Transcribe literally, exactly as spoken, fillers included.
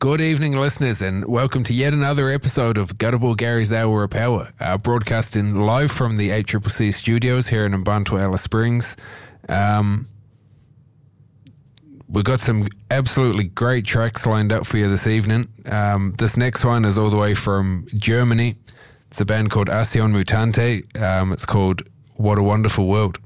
Good evening, listeners, and welcome to yet another episode of Gutterball Gary's Hour of Power, uh, broadcasting live from the A C C C studios here in Mbantu Alice Springs. Um, we've got some absolutely great tracks lined up for you this evening. Um, this next one is all the way from Germany. It's a band called Acción Mutante. Um, it's called What a Wonderful World.